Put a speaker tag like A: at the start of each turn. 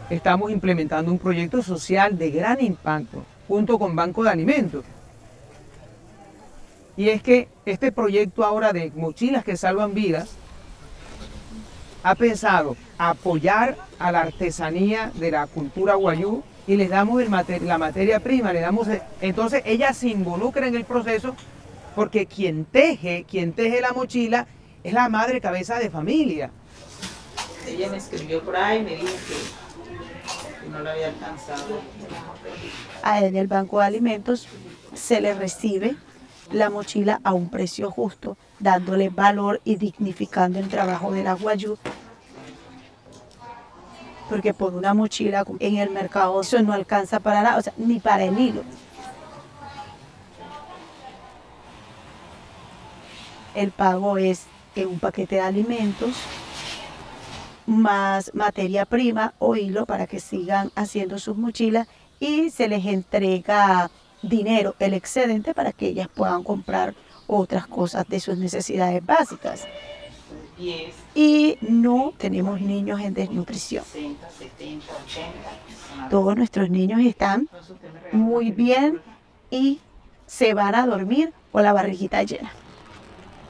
A: estamos implementando un proyecto social de gran impacto, junto con Banco de Alimentos. Y es que este proyecto ahora de mochilas que salvan vidas ha pensado apoyar a la artesanía de la cultura guayú y les damos la materia prima, entonces ella se involucra en el proceso porque quien teje la mochila es la madre cabeza de familia.
B: Ella me escribió por ahí y me dijo que no lo había alcanzado.
C: En el Banco de Alimentos se le recibe la mochila a un precio justo, dándole valor y dignificando el trabajo de la guayú. Porque por una mochila en el mercado eso no alcanza para nada, o sea, ni para el hilo. El pago es en un paquete de alimentos, más materia prima o hilo para que sigan haciendo sus mochilas y se les entrega dinero, el excedente, para que ellas puedan comprar otras cosas de sus necesidades básicas. Y no tenemos niños en desnutrición. Todos nuestros niños están muy bien y se van a dormir con la barriguita llena.